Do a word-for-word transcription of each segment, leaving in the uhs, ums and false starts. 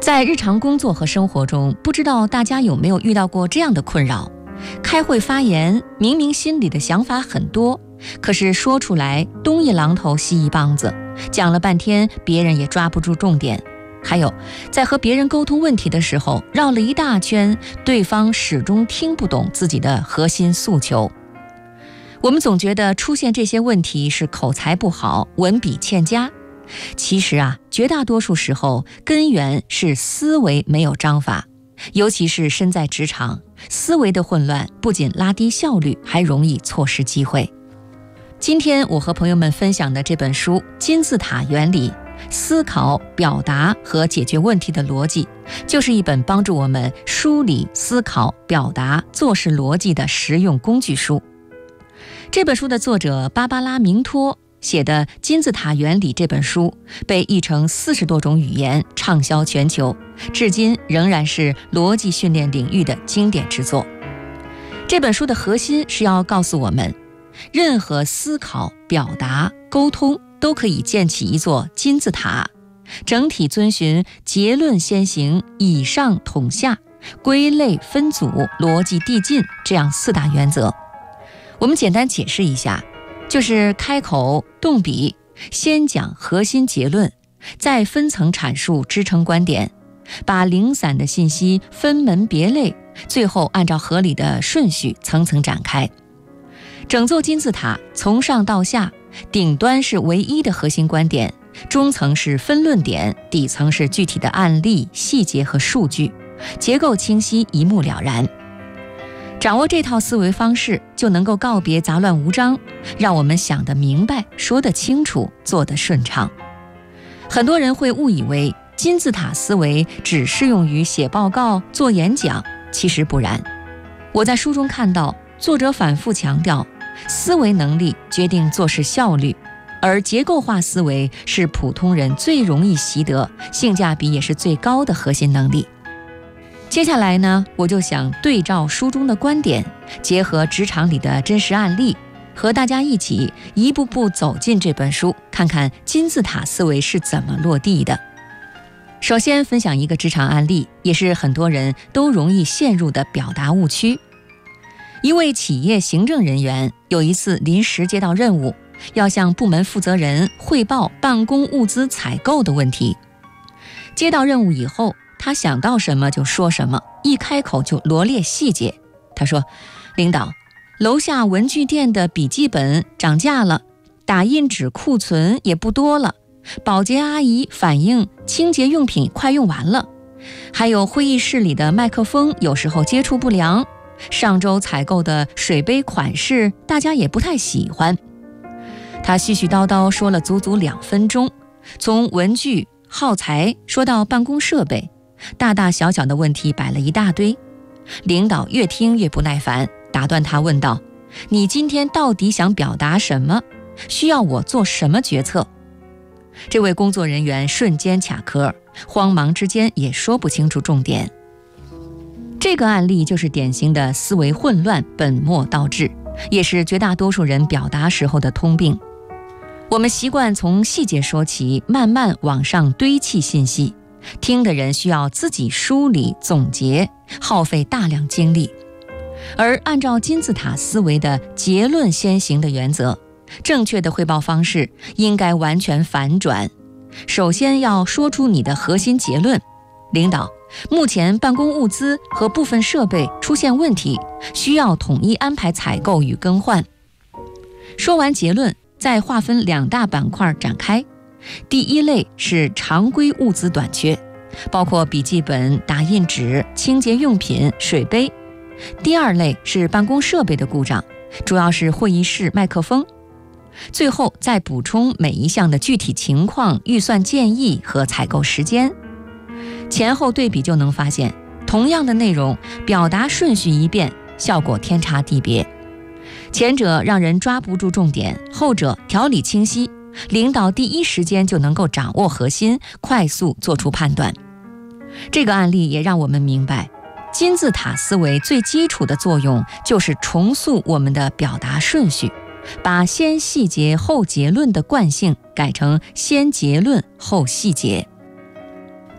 在日常工作和生活中，不知道大家有没有遇到过这样的困扰：开会发言，明明心里的想法很多，可是说出来东一榔头西一棒子，讲了半天别人也抓不住重点。还有，在和别人沟通问题的时候，绕了一大圈，对方始终听不懂自己的核心诉求。我们总觉得出现这些问题是口才不好，文笔欠佳。其实啊，绝大多数时候根源是思维没有章法，尤其是身在职场，思维的混乱不仅拉低效率，还容易错失机会。今天我和朋友们分享的这本书《金字塔原理：思考、表达和解决问题的逻辑》，就是一本帮助我们梳理思考、表达、做事逻辑的实用工具书。这本书的作者芭芭拉·明托写的《金字塔原理》这本书被译成四十多种语言，畅销全球，至今仍然是逻辑训练领域的经典之作。这本书的核心是要告诉我们，任何思考、表达、沟通都可以建起一座金字塔，整体遵循结论先行、以上统下、归类分组、逻辑递进这样四大原则。我们简单解释一下，就是开口动笔，先讲核心结论，再分层阐述支撑观点，把零散的信息分门别类，最后按照合理的顺序层层展开。整座金字塔从上到下，顶端是唯一的核心观点，中层是分论点，底层是具体的案例、细节和数据，结构清晰，一目了然。掌握这套思维方式，就能够告别杂乱无章，让我们想得明白，说得清楚，做得顺畅。很多人会误以为金字塔思维只适用于写报告、做演讲，其实不然。我在书中看到，作者反复强调，思维能力决定做事效率，而结构化思维是普通人最容易习得、性价比也是最高的核心能力。接下来呢，我就想对照书中的观点，结合职场里的真实案例，和大家一起一步步走进这本书，看看金字塔思维是怎么落地的。首先分享一个职场案例，也是很多人都容易陷入的表达误区。一位企业行政人员有一次临时接到任务，要向部门负责人汇报办公物资采购的问题。接到任务以后，他想到什么就说什么，一开口就罗列细节。他说，领导，楼下文具店的笔记本涨价了，打印纸库存也不多了，保洁阿姨反映清洁用品快用完了，还有会议室里的麦克风有时候接触不良，上周采购的水杯款式大家也不太喜欢。他絮絮叨叨说了足足两分钟，从文具、耗材说到办公设备，大大小小的问题摆了一大堆。领导越听越不耐烦，打断他问道，你今天到底想表达什么？需要我做什么决策？这位工作人员瞬间卡壳，慌忙之间也说不清楚重点。这个案例就是典型的思维混乱、本末倒置，也是绝大多数人表达时候的通病。我们习惯从细节说起，慢慢往上堆砌信息，听的人需要自己梳理总结，耗费大量精力。而按照金字塔思维的结论先行的原则，正确的汇报方式应该完全反转。首先要说出你的核心结论，领导，目前办公物资和部分设备出现问题，需要统一安排采购与更换。说完结论，再划分两大板块展开。第一类是常规物资短缺，包括笔记本、打印纸、清洁用品、水杯。第二类是办公设备的故障，主要是会议室麦克风。最后再补充每一项的具体情况、预算建议和采购时间。前后对比就能发现，同样的内容，表达顺序一变，效果天差地别。前者让人抓不住重点，后者条理清晰，领导第一时间就能够掌握核心，快速做出判断。这个案例也让我们明白，金字塔思维最基础的作用就是重塑我们的表达顺序，把先细节后结论的惯性改成先结论后细节。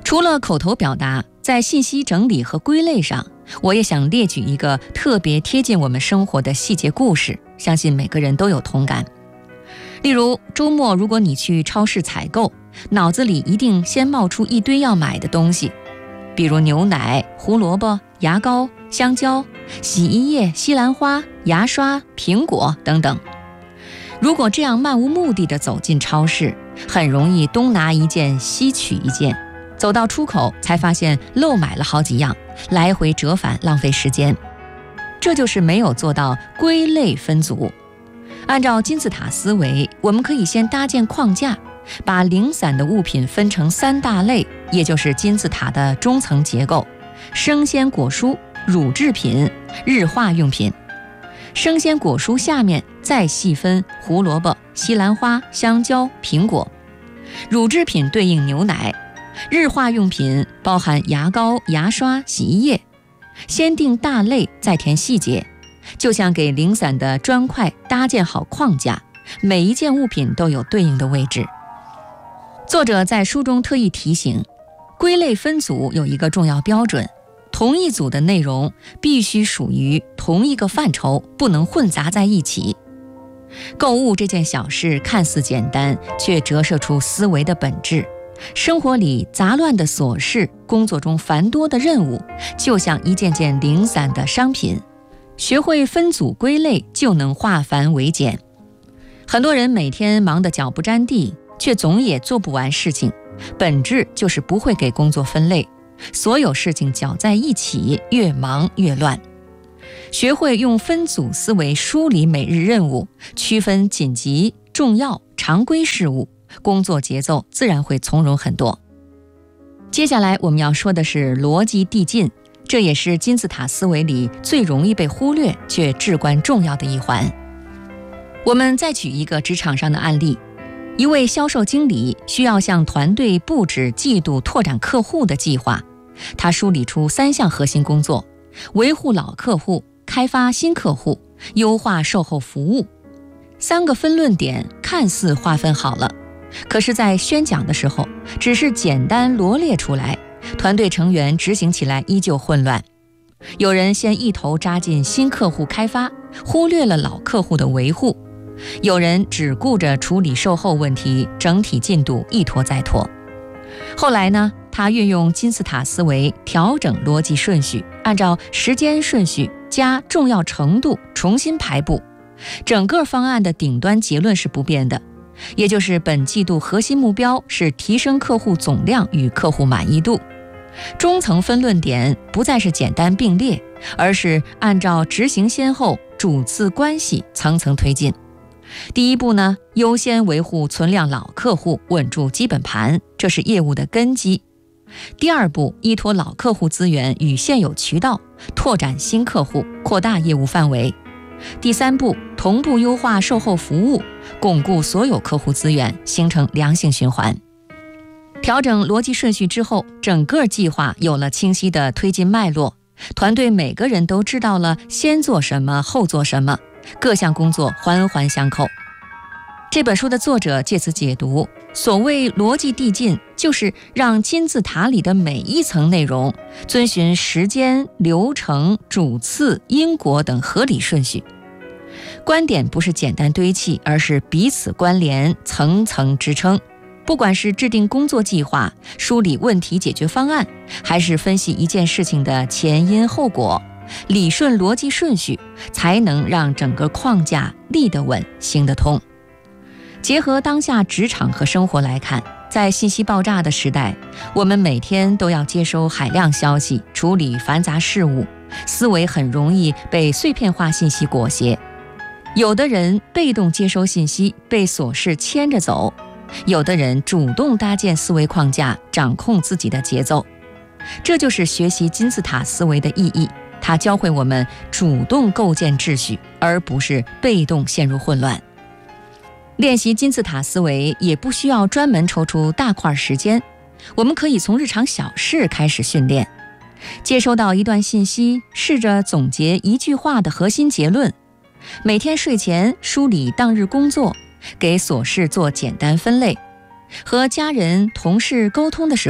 除了口头表达，在信息整理和归类上，我也想列举一个特别贴近我们生活的细节故事，相信每个人都有同感。例如，周末如果你去超市采购，脑子里一定先冒出一堆要买的东西，比如牛奶、胡萝卜、牙膏、香蕉、洗衣液、西兰花、牙刷、苹果等等。如果这样漫无目的地走进超市，很容易东拿一件西取一件，走到出口才发现漏买了好几样，来回折返，浪费时间。这就是没有做到归类分组。按照金字塔思维，我们可以先搭建框架，把零散的物品分成三大类，也就是金字塔的中层结构：生鲜果蔬、乳制品、日化用品。生鲜果蔬下面再细分胡萝卜、西兰花、香蕉、苹果。乳制品对应牛奶，日化用品包含牙膏、牙刷、洗衣液。先定大类，再填细节，就像给零散的砖块搭建好框架，每一件物品都有对应的位置。作者在书中特意提醒，归类分组有一个重要标准，同一组的内容必须属于同一个范畴，不能混杂在一起。购物这件小事看似简单，却折射出思维的本质。生活里杂乱的琐事，工作中繁多的任务，就像一件件零散的商品，学会分组归类，就能化繁为简。很多人每天忙得脚不沾地，却总也做不完事情，本质就是不会给工作分类，所有事情搅在一起，越忙越乱。学会用分组思维梳理每日任务，区分紧急、重要、常规事务，工作节奏自然会从容很多。接下来我们要说的是逻辑递进，这也是金字塔思维里最容易被忽略却至关重要的一环。我们再举一个职场上的案例，一位销售经理需要向团队布置季度拓展客户的计划，他梳理出三项核心工作：维护老客户、开发新客户、优化售后服务。三个分论点看似划分好了，可是在宣讲的时候只是简单罗列出来，团队成员执行起来依旧混乱。有人先一头扎进新客户开发，忽略了老客户的维护；有人只顾着处理售后问题，整体进度一拖再拖。后来呢，他运用金字塔思维调整逻辑顺序，按照时间顺序加重要程度重新排布，整个方案的顶端结论是不变的，也就是本季度核心目标是提升客户总量与客户满意度。中层分论点不再是简单并列，而是按照执行先后、主次关系层层推进。第一步呢，优先维护存量老客户，稳住基本盘，这是业务的根基。第二步，依托老客户资源与现有渠道，拓展新客户，扩大业务范围。第三步，同步优化售后服务，巩固所有客户资源，形成良性循环。调整逻辑顺序之后，整个计划有了清晰的推进脉络，团队每个人都知道了先做什么，后做什么，各项工作环环相扣。这本书的作者借此解读，所谓逻辑递进，就是让金字塔里的每一层内容遵循时间、流程、主次、因果等合理顺序。观点不是简单堆砌，而是彼此关联，层层支撑。不管是制定工作计划、梳理问题解决方案，还是分析一件事情的前因后果，理顺逻辑顺序，才能让整个框架立得稳、行得通。结合当下职场和生活来看，在信息爆炸的时代，我们每天都要接收海量消息，处理繁杂事务，思维很容易被碎片化信息裹挟。有的人被动接收信息，被琐事牵着走；有的人主动搭建思维框架，掌控自己的节奏。这就是学习金字塔思维的意义，它教会我们主动构建秩序，而不是被动陷入混乱。练习金字塔思维也不需要专门抽出大块时间，我们可以从日常小事开始训练。接收到一段信息，试着总结一句话的核心结论。每天睡前梳理当日工作，给琐事做简单分类。和家人、同事沟通的时候，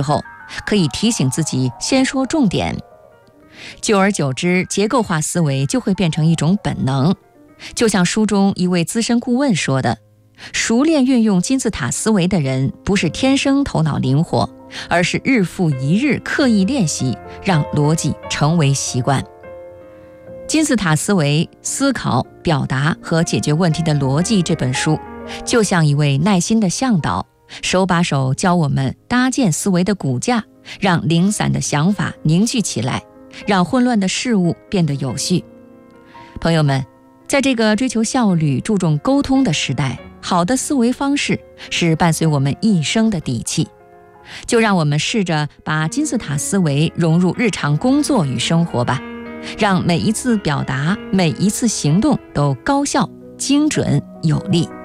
可以提醒自己先说重点。久而久之，结构化思维就会变成一种本能。就像书中一位资深顾问说的，熟练运用金字塔思维的人，不是天生头脑灵活，而是日复一日刻意练习，让逻辑成为习惯。金字塔思维思考、表达和解决问题的逻辑这本书，就像一位耐心的向导，手把手教我们搭建思维的骨架，让零散的想法凝聚起来，让混乱的事物变得有序。朋友们，在这个追求效率、注重沟通的时代，好的思维方式是伴随我们一生的底气。就让我们试着把金字塔思维融入日常工作与生活吧，让每一次表达、每一次行动都高效、精准、有力。